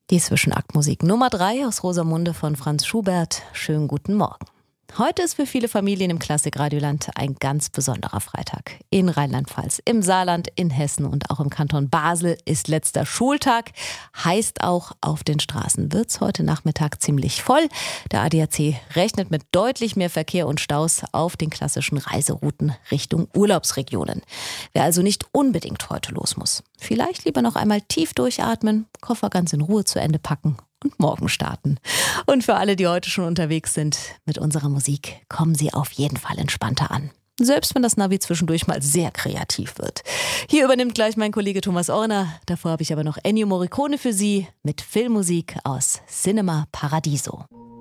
Die Zwischenaktmusik Nummer 3 aus Rosamunde von Franz Schubert. Schönen guten Morgen. Heute ist für viele Familien im Klassikradioland ein ganz besonderer Freitag. In Rheinland-Pfalz, im Saarland, in Hessen und auch im Kanton Basel ist letzter Schultag. Heißt auch, auf den Straßen wird's heute Nachmittag ziemlich voll. Der ADAC rechnet mit deutlich mehr Verkehr und Staus auf den klassischen Reiserouten Richtung Urlaubsregionen. Wer also nicht unbedingt heute los muss, vielleicht lieber noch einmal tief durchatmen, Koffer ganz in Ruhe zu Ende packen und morgen starten. Und für alle, die heute schon unterwegs sind, mit unserer Musik kommen Sie auf jeden Fall entspannter an. Selbst wenn das Navi zwischendurch mal sehr kreativ wird. Hier übernimmt gleich mein Kollege Thomas Orner. Davor habe ich aber noch Ennio Morricone für Sie mit Filmmusik aus Cinema Paradiso.